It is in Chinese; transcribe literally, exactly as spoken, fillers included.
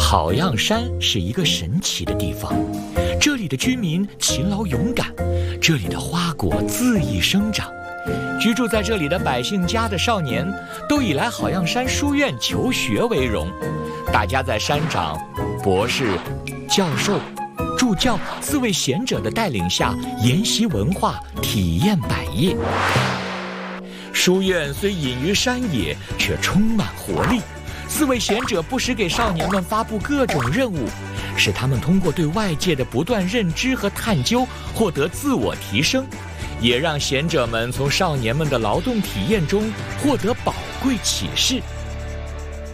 好样山是一个神奇的地方，这里的居民勤劳勇敢，这里的花果恣意生长。居住在这里的百姓家的少年，都以来好样山书院求学为荣。大家在山长、博士、教授、助教四位贤者的带领下，研习文化，体验百业。书院虽隐于山野，却充满活力。四位贤者不时给少年们发布各种任务，使他们通过对外界的不断认知和探究，获得自我提升，也让贤者们从少年们的劳动体验中获得宝贵启示。